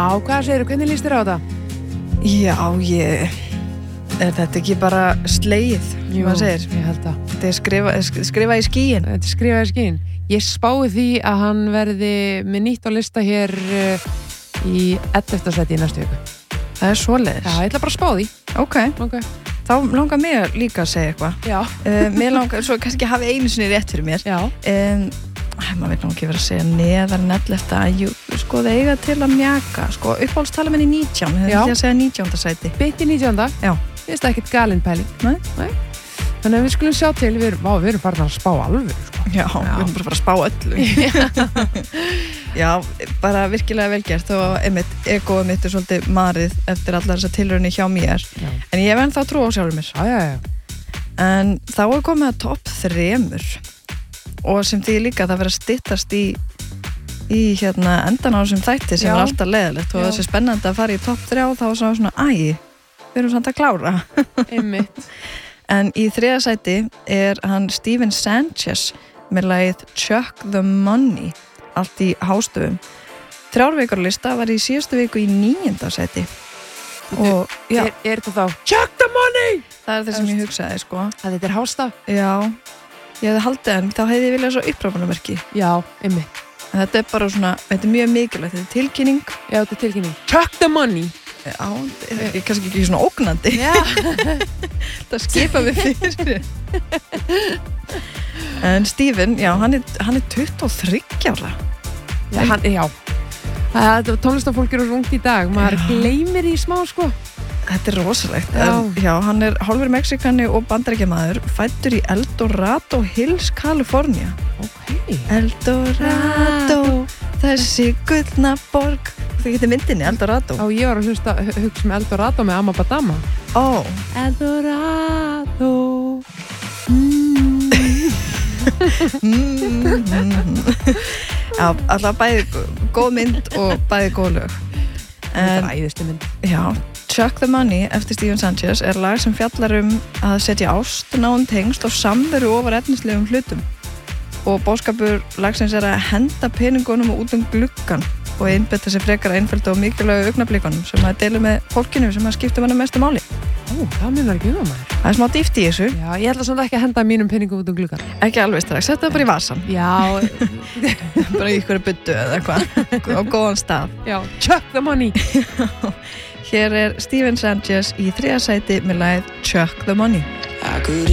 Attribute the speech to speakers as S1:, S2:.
S1: hvað segirðu, hvernig líst þér á þetta?
S2: Já, er þetta ekki bara slegið, maður segir?
S1: Ég held að.
S2: Þetta er skrifa í skíin.
S1: Þetta er skrifa í skíin. Ég spái því að hann verði með nýtt á lista hér í 11. sæti í næstu viku.
S2: Það er svoleiðis.
S1: Já, ég ætla bara að spá því.
S2: Ok. Þá langar mér líka að segja eitthvað.
S1: Já.
S2: Mér langar, svo kannski hafi einu sinni rétt fyrir mér.
S1: Já.
S2: Maður veit nú ekki verið að segja neðar nellefta að sko það eiga til að mjaka. Sko uppáhaldstala minn í 19, hefði ekki að segja 19. sæti.
S1: Bytt í 19.
S2: Já.
S1: Ég veist ekkert galinn pæling.
S2: Nei.
S1: Þannig að við skulum sjá til, við erum farin að spá alveg, sko.
S2: Já, við erum bara að spá öllu. Já, bara virkilega velgert og egoið mitt er svolítið marið eftir allar þessar tilraunir hjá mér. Já. En ég hef ennþá trú á sjálfur mér.
S1: Já.
S2: En þá er komið að topp 3 og sem því líka það verið að styttast í endan á þessum þætti sem er alltaf leiðilegt og þessi spennandi að fara í topp 3 og þá er svona, við erum samt að klára.
S1: Einmitt.
S2: En í 3. sæti er hann Steven Sanchez með lagið Chuck the Money, allt í hástöfum. 3 vikur lista var í síðustu viku í 9. sæti. Og
S1: er þetta þá Chuck the Money?
S2: Það er það sem ég hugsaði, sko.
S1: Það þetta er hástaf?
S2: Já, ég hefði haldið en þá hefði ég viljað svo uppráfunamerki.
S1: Já, einmitt.
S2: En þetta er bara svona, þetta er mjög mikilvægt, þetta er tilkynning.
S1: Já, þetta er tilkynning. Chuck the Money.
S2: Já, ég kannski ekki svona ógnandi.
S1: Já.
S2: Það skipa við fyrir. En Steven, já, hann er 23 ára.
S1: Já. Tónlistafólk eru ungt í dag. Maður gleymir í smá, sko.
S2: Þetta er rosalegt. Já, hann er hálfur Mexikani og bandaríkjamaður, fæddur í El Dorado Hills, Kalifornía.
S1: Ok.
S2: El Dorado, þessi gullna borg. Það getur myndinni, El Dorado.
S1: Ég var að hugsa með El Dorado með Amma Badama. El Dorado.
S2: Já, alltaf bæði góð mynd og bæði góð lög.
S1: Þetta er æðislega mynd.
S2: Já, Chuck the Money eftir Steven Sanchez er lag sem fjallar að setja ást, náin tengsl og samveru ofar efnislegum hlutum. Og boðskapur lagsins er að henda peningunum út gluggann og einbetta sér frekar einföldu og mikilvægu augnablikunum sem að deila með fólkinu sem að skipta manna mestu máli.
S1: Það munar ekki maður.
S2: Það er smá dýft í þessu.
S1: Já, ég ætla samt ekki að henda mínum peningum út gluggann.
S2: Ekki alveg strax, þetta bara í vasan.
S1: Já.
S2: Bara í ykkur buddu eða eitthvað. Á góðan stað.
S1: Já, Chuck the Money.
S2: Hér er Steven Sanchez í 3. sæti með lagið Chuck the Money.
S3: I could